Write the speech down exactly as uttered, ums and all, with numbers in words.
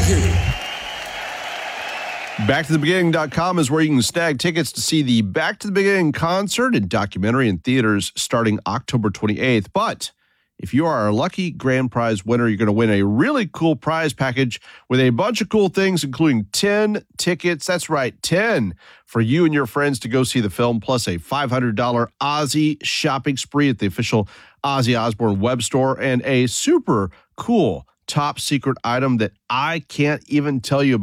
ticket. back to the beginning dot com is where you can snag tickets to see the Back to the Beginning concert and documentary in theaters starting October twenty-eighth. But if you are a lucky grand prize winner, you're going to win a really cool prize package with a bunch of cool things, including ten tickets. That's right, ten for you and your friends to go see the film, plus a five hundred dollars Ozzy shopping spree at the official Ozzy Osbourne web store, and a super cool top secret item that I can't even tell you about.